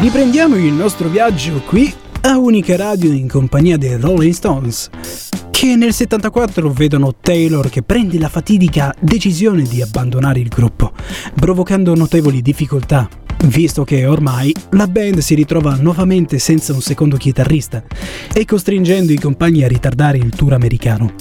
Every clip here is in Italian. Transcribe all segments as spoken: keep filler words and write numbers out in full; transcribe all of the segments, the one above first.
riprendiamo il nostro viaggio qui a Unica Radio in compagnia dei Rolling Stones, che nel settantaquattro vedono Taylor che prende la fatidica decisione di abbandonare il gruppo, provocando notevoli difficoltà, visto che ormai la band si ritrova nuovamente senza un secondo chitarrista e costringendo i compagni a ritardare il tour americano.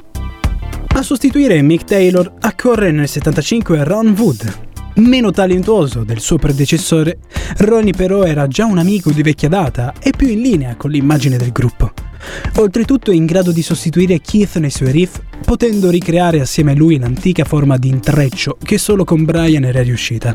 A sostituire Mick Taylor accorre nel settantacinque Ron Wood. Meno talentuoso del suo predecessore, Ronnie però era già un amico di vecchia data e più in linea con l'immagine del gruppo. Oltretutto in grado di sostituire Keith nei suoi riff, potendo ricreare assieme a lui l'antica forma di intreccio che solo con Brian era riuscita.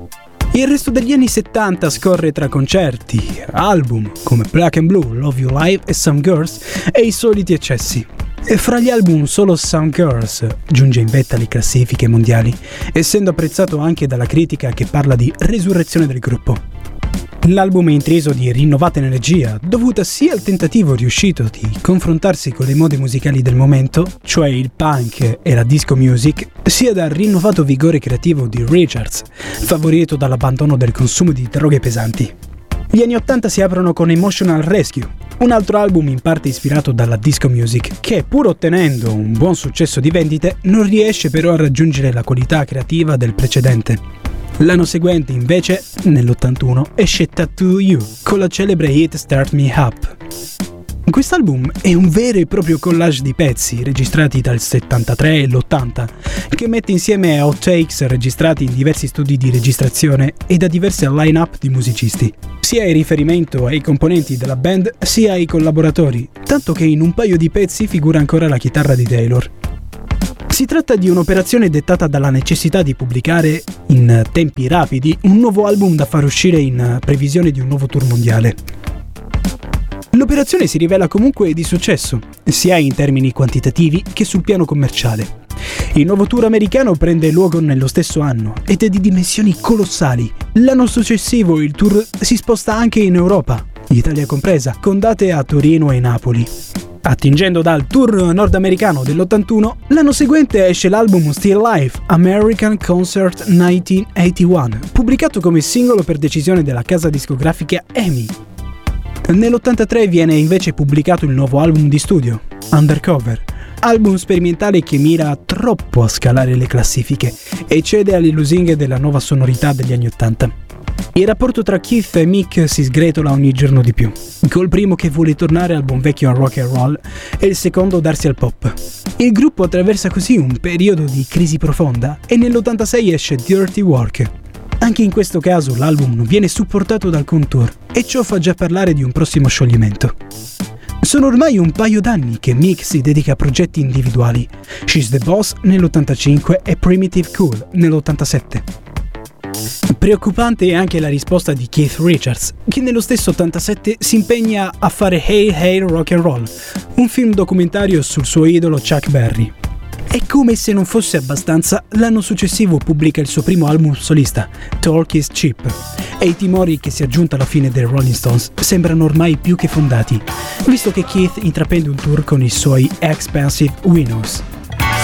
Il resto degli anni settanta scorre tra concerti, album come Black and Blue, Love You Live e Some Girls e i soliti eccessi. E fra gli album solo Some Girls giunge in vetta alle classifiche mondiali, essendo apprezzato anche dalla critica che parla di resurrezione del gruppo. L'album è intriso di rinnovata energia, dovuta sia al tentativo riuscito di confrontarsi con le mode musicali del momento, cioè il punk e la disco music, sia dal rinnovato vigore creativo di Richards, favorito dall'abbandono del consumo di droghe pesanti. Gli anni ottanta si aprono con Emotional Rescue, un altro album in parte ispirato dalla disco music, che pur ottenendo un buon successo di vendite, non riesce però a raggiungere la qualità creativa del precedente. L'anno seguente, invece, nell'ottantuno, esce Tattoo You, con la celebre hit Start Me Up. Quest'album è un vero e proprio collage di pezzi registrati dal settantatré e l'ottanta, che mette insieme outtakes registrati in diversi studi di registrazione e da diverse line-up di musicisti, sia in riferimento ai componenti della band sia ai collaboratori, tanto che in un paio di pezzi figura ancora la chitarra di Taylor. Si tratta di un'operazione dettata dalla necessità di pubblicare, in tempi rapidi, un nuovo album da far uscire in previsione di un nuovo tour mondiale. L'operazione si rivela comunque di successo, sia in termini quantitativi che sul piano commerciale. Il nuovo tour americano prende luogo nello stesso anno ed è di dimensioni colossali. L'anno successivo il tour si sposta anche in Europa, Italia compresa, con date a Torino e Napoli. Attingendo dal tour nordamericano dell'ottantuno, l'anno seguente esce l'album Still Life American Concert millenovecentottantuno, pubblicato come singolo per decisione della casa discografica E M I. Nell'ottantatré viene invece pubblicato il nuovo album di studio, Undercover, album sperimentale che mira troppo a scalare le classifiche e cede alle lusinghe della nuova sonorità degli anni ottanta. Il rapporto tra Keith e Mick si sgretola ogni giorno di più, col primo che vuole tornare al buon vecchio rock and roll e il secondo darsi al pop. Il gruppo attraversa così un periodo di crisi profonda e nell'ottantasei esce Dirty Work. Anche in questo caso l'album non viene supportato da alcun tour e ciò fa già parlare di un prossimo scioglimento. Sono ormai un paio d'anni che Mick si dedica a progetti individuali, She's the Boss nell'ottantacinque e Primitive Cool nell'ottantasette. Preoccupante è anche la risposta di Keith Richards, che nello stesso ottantasette si impegna a fare Hey Hey Rock and Roll, un film documentario sul suo idolo Chuck Berry. E come se non fosse abbastanza, l'anno successivo pubblica il suo primo album solista, Talk is Cheap, e i timori che si aggiunta alla fine dei Rolling Stones sembrano ormai più che fondati, visto che Keith intraprende un tour con i suoi Expensive Winos.